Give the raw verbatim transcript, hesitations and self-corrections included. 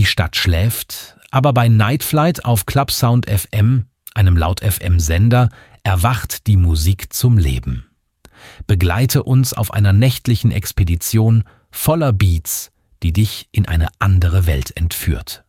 Stadt schläft, aber bei Night Flight auf Clubsound F M, einem Laut-F M-Sender, erwacht die Musik zum Leben. Begleite uns auf einer nächtlichen Expedition voller Beats, die dich in eine andere Welt entführt.